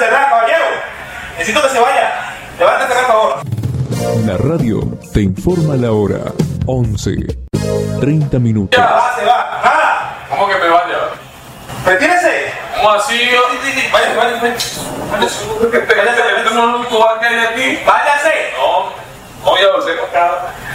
cerrar, caballero. Necesito que se vaya. Levántate, por favor. La radio te informa la hora. 11:30 minutos. Ya, se va. ¡Nada! ¿Cómo que me vaya? ¡Retírese! ¿Cómo así? Vaya, vaya, vaya. ¿Este no es el único bar que hay aquí? ¡Váyase! No, voy a volver acá.